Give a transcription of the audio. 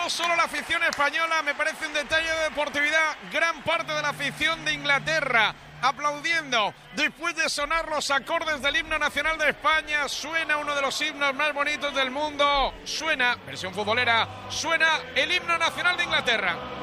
no solo la afición española, me parece un detalle de deportividad, gran parte de la afición de Inglaterra aplaudiendo después de sonar los acordes del himno nacional de España. Suena uno de los himnos más bonitos del mundo, suena, versión futbolera, suena el himno nacional de Inglaterra.